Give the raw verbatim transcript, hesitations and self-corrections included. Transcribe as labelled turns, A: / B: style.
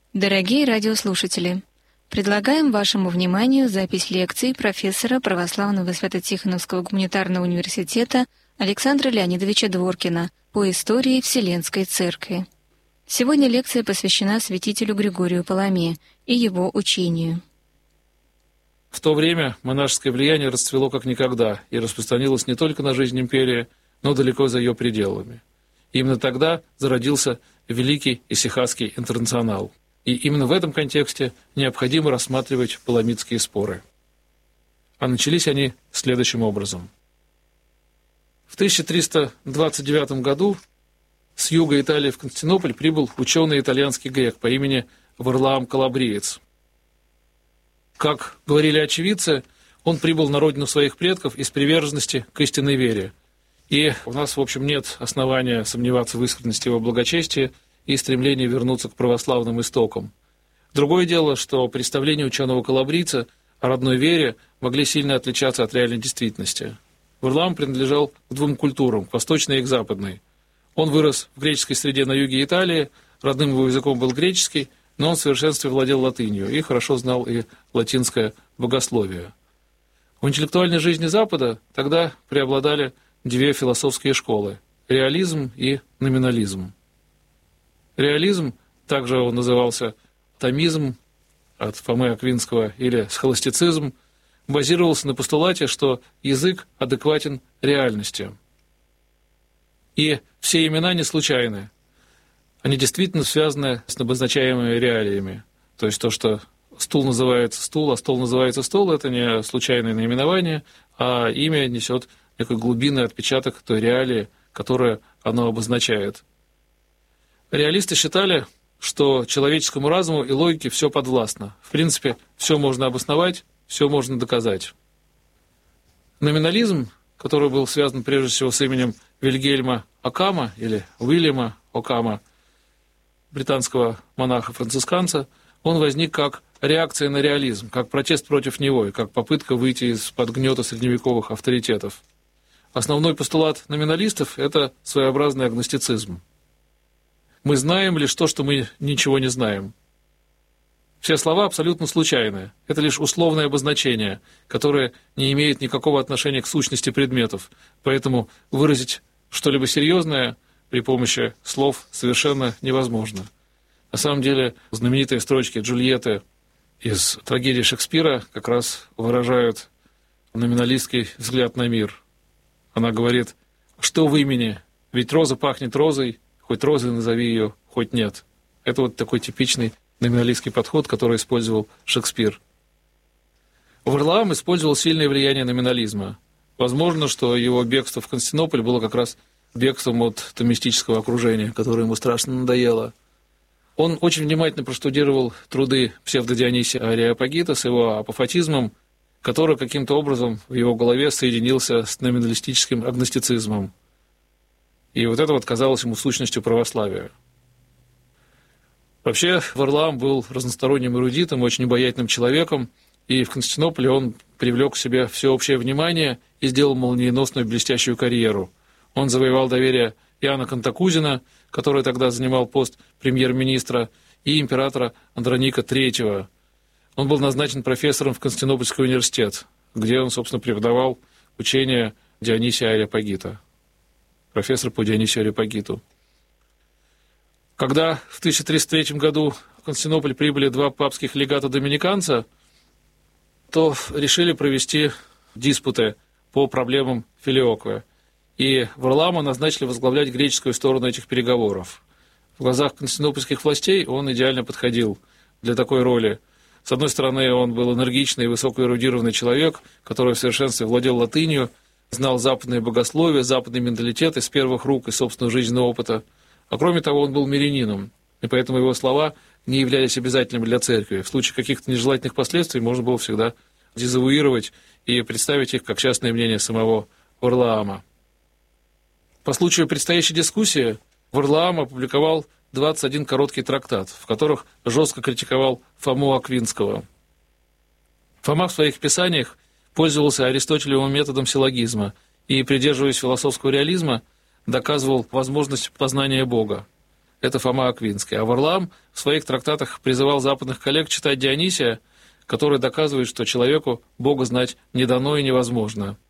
A: Дорогие радиослушатели, предлагаем вашему вниманию запись лекций профессора Православного Свято-Тихоновского гуманитарного университета Александра Леонидовича Дворкина по истории Вселенской Церкви. Сегодня лекция посвящена святителю Григорию Паламе и его учению.
B: В то время монашеское влияние расцвело как никогда и распространилось не только на жизнь империи, но далеко за ее пределами. Именно тогда зародился Великий Исихастский интернационал. И именно в этом контексте необходимо рассматривать паламидские споры. А начались они следующим образом. В тысяча триста двадцать девятом году с юга Италии в Константинополь прибыл ученый итальянский грек по имени Варлаам Калабриец. Как говорили очевидцы, он прибыл на родину своих предков из приверженности к истинной вере. И у нас, в общем, нет основания сомневаться в искренности его благочестия и стремлении вернуться к православным истокам. Другое дело, что представления ученого калабрийца о родной вере могли сильно отличаться от реальной действительности. Варлаам принадлежал к двум культурам, к восточной и к западной. Он вырос в греческой среде на юге Италии, родным его языком был греческий, но он в совершенстве владел латынью и хорошо знал и латинское богословие. В интеллектуальной жизни Запада тогда преобладали две философские школы – реализм и номинализм. Реализм, также он назывался томизм от Фомы Аквинского или схоластицизм, базировался на постулате, что язык адекватен реальности. И все имена не случайны. Они действительно связаны с обозначаемыми реалиями. То есть то, что стул называется стул, а стол называется стол, это не случайное наименование, а имя несет некий глубинный отпечаток той реалии, которую оно обозначает. Реалисты считали, что человеческому разуму и логике все подвластно. В принципе, все можно обосновать, все можно доказать. Номинализм, который был связан прежде всего с именем Вильгельма Оккама или Уильяма Оккама, британского монаха-францисканца, он возник как реакция на реализм, как протест против него и как попытка выйти из-под гнета средневековых авторитетов. Основной постулат номиналистов – это своеобразный агностицизм. Мы знаем лишь то, что мы ничего не знаем. Все слова абсолютно случайные. Это лишь условное обозначение, которое не имеет никакого отношения к сущности предметов. Поэтому выразить что-либо серьезное при помощи слов совершенно невозможно. На самом деле, знаменитые строчки Джульетты из трагедии Шекспира как раз выражают номиналистский взгляд на мир. Она говорит: «Что в имени? Ведь роза пахнет розой, хоть розой назови ее, хоть нет». Это вот такой типичный номиналистский подход, который использовал Шекспир. Варлаам использовал сильное влияние номинализма. Возможно, что его бегство в Константинополь было как раз бегством от томистического окружения, которое ему страшно надоело. Он очень внимательно проштудировал труды псевдодионисия Ареопагита с его апофатизмом, который каким-то образом в его голове соединился с номиналистическим агностицизмом. И вот это вот казалось ему сущностью православия. Вообще, Варлаам был разносторонним эрудитом, очень обаятельным человеком, и в Константинополе он привлек к себе всеобщее внимание и сделал молниеносную блестящую карьеру. Он завоевал доверие Иоанна Кантакузина, который тогда занимал пост премьер-министра, и императора Андроника третьего. Он был назначен профессором в Константинопольский университет, где он, собственно, преподавал учение Дионисия Ареопагита. Профессор по Дионисию Ареопагиту. Когда в тысяча триста третьем году в Константинополь прибыли два папских легата-доминиканца, то решили провести диспуты по проблемам филиоквы. И Варлаама назначили возглавлять греческую сторону этих переговоров. В глазах константинопольских властей он идеально подходил для такой роли. С одной стороны, он был энергичный и высокоэрудированный человек, который в совершенстве владел латынью, знал западное богословие, западный менталитет из первых рук и собственного жизненного опыта. А кроме того, он был мирянином, и поэтому его слова не являлись обязательными для церкви. В случае каких-то нежелательных последствий можно было всегда дезавуировать и представить их как частное мнение самого Варлаама. По случаю предстоящей дискуссии Варлаам опубликовал двадцать один короткий трактат, в которых жестко критиковал Фому Аквинского. Фома в своих писаниях пользовался аристотелевым методом силлогизма и, придерживаясь философского реализма, доказывал возможность познания Бога. это Фома Аквинский. А Варлаам в своих трактатах призывал западных коллег читать Дионисия, который доказывает, что человеку Бога знать не дано и невозможно.